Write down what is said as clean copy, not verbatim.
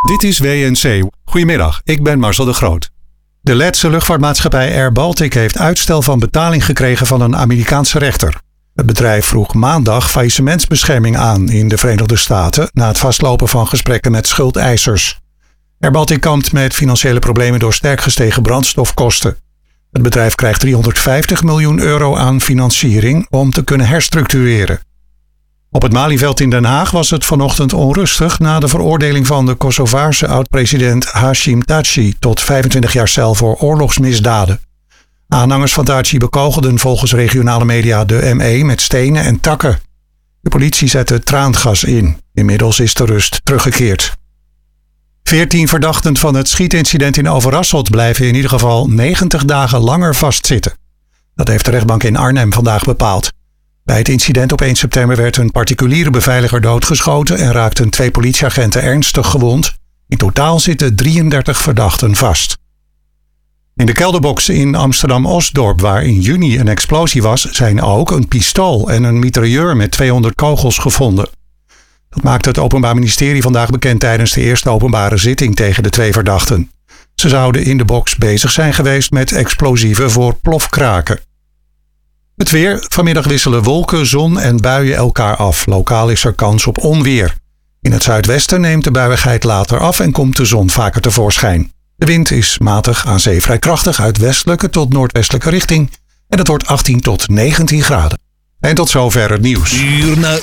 Dit is WNC. Goedemiddag, ik ben Marcel de Groot. De Letse luchtvaartmaatschappij Air Baltic heeft uitstel van betaling gekregen van een Amerikaanse rechter. Het bedrijf vroeg maandag faillissementsbescherming aan in de Verenigde Staten na het vastlopen van gesprekken met schuldeisers. Air Baltic kampt met financiële problemen door sterk gestegen brandstofkosten. Het bedrijf krijgt €350 miljoen aan financiering om te kunnen herstructureren. Op het Malieveld in Den Haag was het vanochtend onrustig na de veroordeling van de Kosovaarse oud-president Hashim Thaçi tot 25 jaar cel voor oorlogsmisdaden. Aanhangers van Thaçi bekogelden volgens regionale media de ME met stenen en takken. De politie zette traangas in. Inmiddels is de rust teruggekeerd. 14 verdachten van het schietincident in Overasselt blijven in ieder geval 90 dagen langer vastzitten. Dat heeft de rechtbank in Arnhem vandaag bepaald. Bij het incident op 1 september werd een particuliere beveiliger doodgeschoten en raakten 2 politieagenten ernstig gewond. In totaal zitten 33 verdachten vast. In de kelderbox in Amsterdam-Osdorp, waar in juni een explosie was, zijn ook een pistool en een mitrailleur met 200 kogels gevonden. Dat maakte het Openbaar Ministerie vandaag bekend tijdens de eerste openbare zitting tegen de 2 verdachten. Ze zouden in de box bezig zijn geweest met explosieven voor plofkraken. Het weer. Vanmiddag wisselen wolken, zon en buien elkaar af. Lokaal is er kans op onweer. In het zuidwesten neemt de buiigheid later af en komt de zon vaker tevoorschijn. De wind is matig aan zee vrij krachtig uit westelijke tot noordwestelijke richting. En het wordt 18 tot 19 graden. En tot zover het nieuws.